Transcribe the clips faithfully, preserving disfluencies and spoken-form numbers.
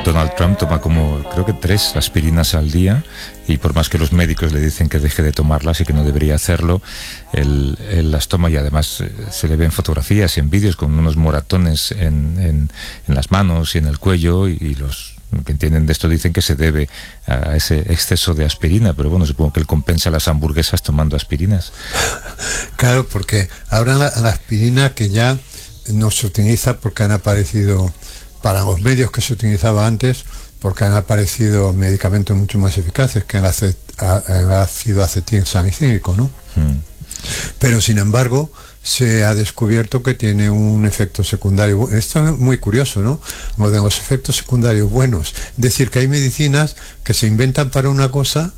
Donald Trump toma como, creo que tres aspirinas al día, y por más que los médicos le dicen que deje de tomarlas y que no debería hacerlo, él, él las toma, y además eh, se le ven fotografías y en vídeos con unos moratones en, en, en las manos y en el cuello, y, y los que entienden de esto dicen que se debe a ese exceso de aspirina, pero bueno, supongo que él compensa las hamburguesas tomando aspirinas. Claro, porque ahora la, la aspirina, que ya no se utiliza porque han aparecido, para los medios que se utilizaba antes, porque han aparecido medicamentos mucho más eficaces que el, acet, el ácido acetilsalicílico, ¿no? Hmm. Pero sin embargo se ha descubierto que tiene un efecto secundario. Esto es muy curioso, ¿no? Lo de los efectos secundarios buenos. Es decir, que hay medicinas que se inventan para una cosa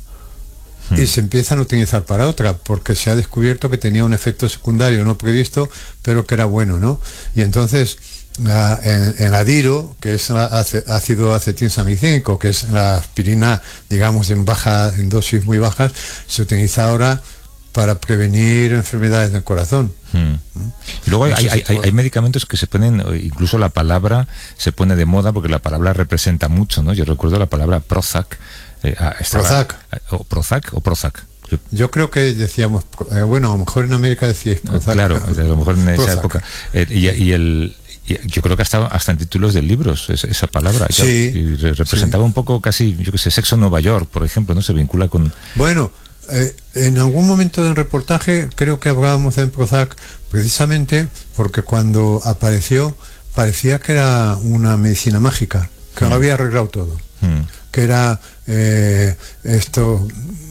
y se empiezan a utilizar para otra, porque se ha descubierto que tenía un efecto secundario no previsto, pero que era bueno, ¿no? Y entonces, la, en, en Adiro, que es la ace, ácido acetilsalicílico, que es la aspirina, digamos, en baja, en dosis muy bajas, se utiliza ahora para prevenir enfermedades del corazón. Hmm. Y luego hay, hay, hay, hay medicamentos que se ponen, incluso la palabra se pone de moda porque la palabra representa mucho, ¿no? Yo recuerdo la palabra Prozac. Eh, estaba, Prozac. O Prozac o Prozac. Yo, Yo creo que decíamos, eh, bueno, a lo mejor en América decíais Prozac. Claro, a lo mejor en esa Prozac. época. Eh, y, y el... Yo creo que hasta, hasta en títulos de libros esa, esa palabra, sí, y representaba sí. un poco casi, yo que sé, Sexo en Nueva York, por ejemplo, ¿no? Se vincula con... Bueno, eh, en algún momento del reportaje creo que hablábamos de Prozac precisamente porque cuando apareció parecía que era una medicina mágica, que mm. lo había arreglado todo, mm. que era eh, esto...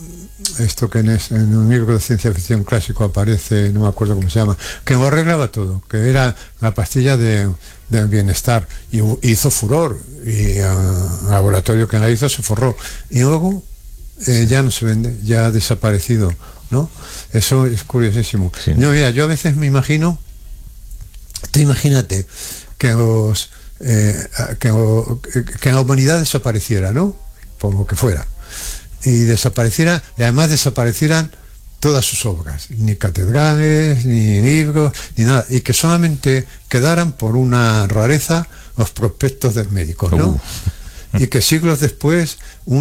esto que en, es, en un libro de ciencia ficción clásico aparece, no me acuerdo cómo se llama, que lo arreglaba todo, que era la pastilla de, del bienestar, y hizo furor, y uh, el laboratorio que la hizo se forró, y luego eh, ya no se vende, ya ha desaparecido, ¿no? Eso es curiosísimo. Sí. No, mira, yo a veces me imagino, tú imagínate que los eh, que, que la humanidad desapareciera, ¿no? Por lo que fuera, y desapareciera, y además desaparecieran todas sus obras, ni catedrales, ni libros, ni nada, y que solamente quedaran por una rareza los prospectos del médico, ¿no? Uh. Y que siglos después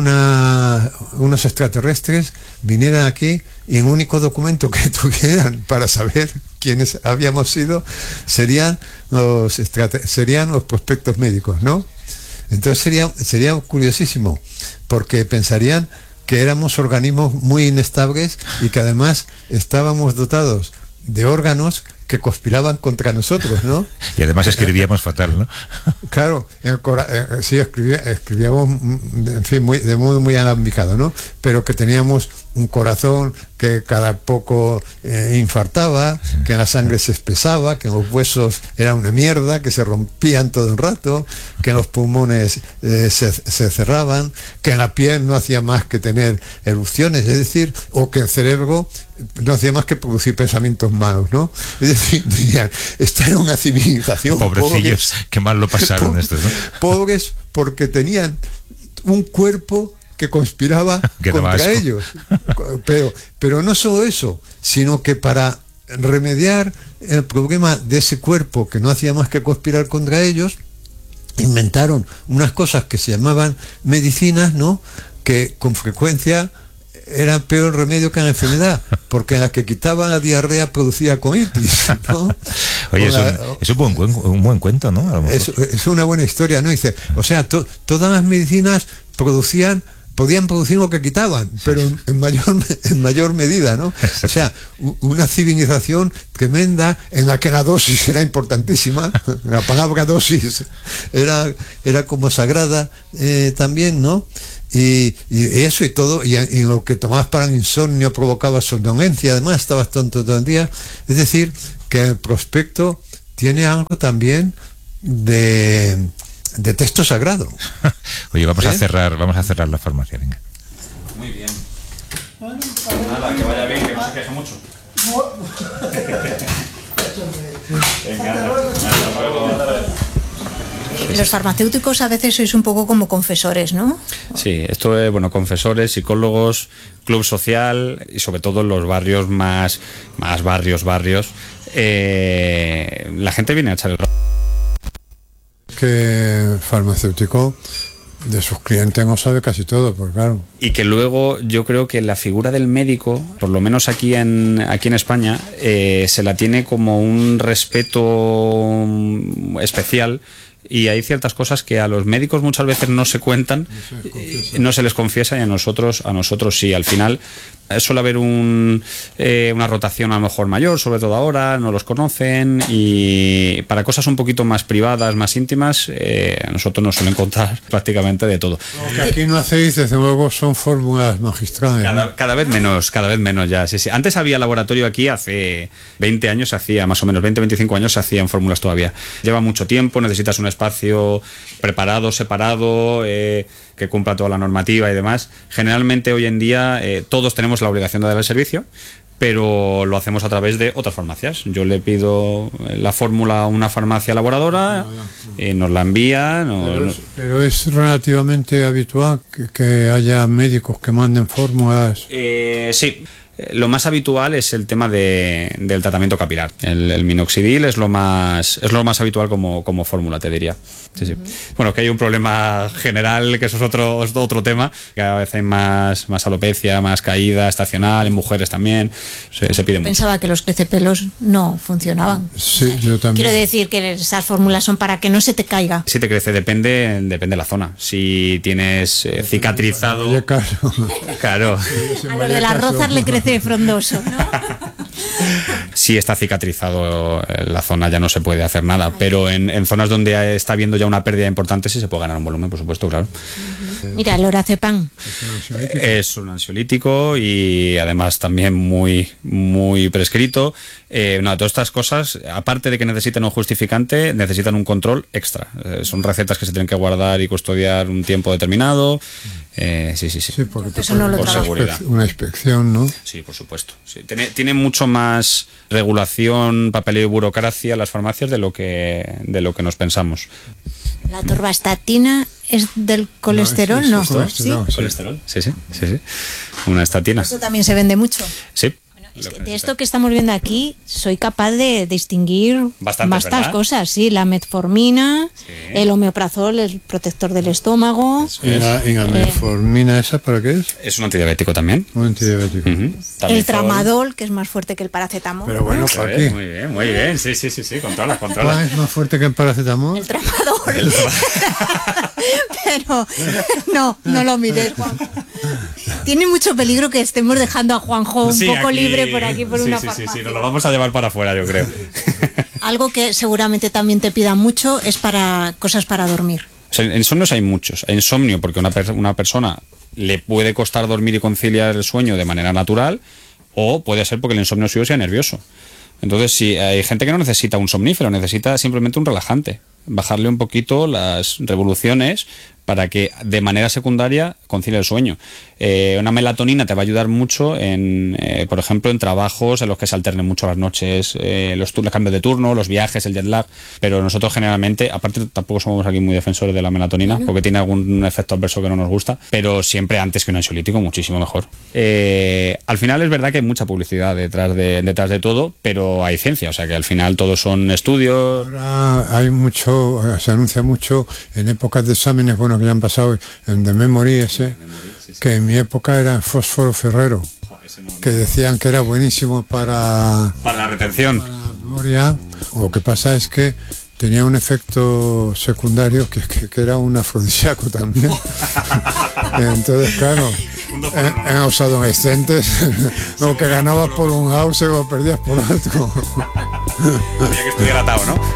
una, unos extraterrestres vinieran aquí y el único documento que tuvieran para saber quiénes habíamos sido serían los serían los prospectos médicos, ¿no? Entonces sería, sería curiosísimo, porque pensarían que éramos organismos muy inestables y que además estábamos dotados de órganos que conspiraban contra nosotros, ¿no? Y además escribíamos fatal, ¿no? Claro, el cora- eh, sí, escribía, escribíamos, en fin, muy, de modo muy alambicado, ¿no? Pero que teníamos un corazón que cada poco eh, infartaba, que la sangre se espesaba, que los huesos eran una mierda, que se rompían todo el rato, que los pulmones eh, se, se cerraban, que la piel no hacía más que tener erupciones, es decir, o que el cerebro no hacía más que producir pensamientos malos, ¿no? Es decir, dirían, esta era una civilización. Pobrecillos, pobres, qué mal lo pasaron po- estos, ¿no? Pobres porque tenían un cuerpo que conspiraba contra ellos. Pero, pero no solo eso, sino que para remediar el problema de ese cuerpo que no hacía más que conspirar contra ellos, inventaron unas cosas que se llamaban medicinas, ¿no? Que con frecuencia era peor remedio que la enfermedad, porque la que quitaba la diarrea producía colitis, ¿no? Oye, es un, es un, buen, un buen cuento, ¿no? A lo es, es una buena historia, ¿no? Dice, o sea, to, todas las medicinas producían, podían producir lo que quitaban, pero en, en mayor en mayor medida, ¿no? O sea, una civilización tremenda en la que la dosis era importantísima, la palabra dosis era, era como sagrada eh, también, ¿no? Y, y eso y todo, y, y lo que tomabas para el insomnio provocaba somnolencia, además estabas tonto todo el día. Es decir, que el prospecto tiene algo también de, de texto sagrado. Oye, vamos ¿Eh? a cerrar, vamos a cerrar la farmacia, venga. Muy bien. Nada, que vaya bien, que no se queje mucho. Venga, hasta luego. Los farmacéuticos a veces sois un poco como confesores, ¿no? Sí, esto es, bueno, confesores, psicólogos, club social y sobre todo en los barrios más, más barrios, barrios. Eh, la gente viene a echar el... Que farmacéutico de sus clientes no sabe casi todo, pues claro. Y que luego yo creo que la figura del médico, por lo menos aquí en, aquí en España, eh, se la tiene como un respeto especial. Y hay ciertas cosas que a los médicos muchas veces no se cuentan, no se, no se les confiesa, y a nosotros, a nosotros sí. Al final suele haber un, eh, una rotación a lo mejor mayor, sobre todo ahora, no los conocen, y para cosas un poquito más privadas, más íntimas, eh, a nosotros nos suelen contar prácticamente de todo. Lo que aquí no hacéis, desde luego, son fórmulas magistrales. Cada, ¿no? cada vez menos, cada vez menos ya. Sí, sí. Antes había laboratorio aquí, hace veinte años se hacía, más o menos veinte, veinticinco años se hacían fórmulas todavía. Lleva mucho tiempo, necesitas un espacio preparado, separado, eh, que cumpla toda la normativa y demás. Generalmente hoy en día eh, todos tenemos la obligación de dar el servicio, pero lo hacemos a través de otras farmacias. Yo le pido la fórmula a una farmacia elaboradora, y nos la envía. No, pero, es, pero es relativamente habitual que, que haya médicos que manden fórmulas. Eh, sí. Lo más habitual es el tema de, del tratamiento capilar. El, el minoxidil es lo más es lo más habitual como, como fórmula, te diría. Sí, sí. Bueno, que hay un problema general, que eso es otro, es otro tema, que a veces hay más, más alopecia, más caída estacional, en mujeres también, se, se pide mucho. Pensaba que los crecepelos no funcionaban. Sí, yo también. Quiero decir que esas fórmulas son para que no se te caiga. Si te crece, depende, depende de la zona. Si tienes eh, cicatrizado... Oye, claro. Claro. A lo de las rozas le crece frondoso, ¿no? Si está cicatrizado la zona ya no se puede hacer nada, pero en, en zonas donde está habiendo ya una pérdida importante sí se puede ganar un volumen, por supuesto, claro. Mira, el lorazepam es un ansiolítico y además también muy, muy prescrito. Eh, no, todas estas cosas, aparte de que necesitan un justificante, necesitan un control extra. Eh, son recetas que se tienen que guardar y custodiar un tiempo determinado. Eh, sí, sí, sí. Sí, porque eso no lo por seguridad. Una inspección, ¿no? Sí, por supuesto. Sí. Tiene, tiene mucho más regulación, papeleo y burocracia las farmacias de lo que de lo que nos pensamos. La torvastatina es del colesterol, ¿no? ¿no? Sí, colesterol, ¿Sí? sí. Colesterol, sí, sí, sí, sí. Una estatina. Eso también se vende mucho. Sí. Es que de esto que estamos viendo aquí, soy capaz de distinguir Bastantes, bastantes ¿verdad? cosas, sí, la metformina, Sí. el omeprazol, el protector del estómago, ¿Y la, y la metformina esa para qué es? Es un antidiabético también. Un antidiabético. Ujú. el También tramadol, que es más fuerte que el paracetamol. Pero bueno, Eso ¿para es, qué? muy bien, muy bien. Sí, sí, sí, sí, controla, ¿Cuál controla. es más fuerte que el paracetamol? El tramadol. Pero no, no lo mires, Juanjo. Tiene mucho peligro que estemos dejando a Juanjo un Sí, poco aquí- libre por aquí por sí, una sí, farmacia. sí, sí, nos lo vamos a llevar para afuera, yo creo. Algo que seguramente también te pida mucho es para cosas para dormir. O sea, insomnios hay muchos. Hay insomnio porque una, per- una persona le puede costar dormir y conciliar el sueño de manera natural, o puede ser porque el insomnio suyo sea nervioso. Entonces, sí, hay gente que no necesita un somnífero, necesita simplemente un relajante. Bajarle un poquito las revoluciones para que de manera secundaria concilie el sueño. Eh, una melatonina te va a ayudar mucho en, eh, por ejemplo, en trabajos en los que se alternen mucho las noches, eh, los, los cambios de turno, los viajes, el jet lag. Pero nosotros generalmente, aparte tampoco somos aquí muy defensores de la melatonina, porque tiene algún efecto adverso que no nos gusta, pero siempre antes que un ansiolítico, muchísimo mejor. Eh, al final es verdad que hay mucha publicidad detrás de, detrás de todo, pero hay ciencia, o sea que al final todos son estudios. Ahora hay mucho, se anuncia mucho en épocas de exámenes, bueno, que ya han pasado, en The Memory ese, que en mi época era fósforo ferrero, que decían que era buenísimo para, Para la retención. para la memoria. Lo que pasa es que tenía un efecto secundario que, que, que era un afrodisíaco también. Entonces, claro, en, en los adolescentes, lo que ganabas por un house lo perdías por otro. Había que estudiar atado, ¿no?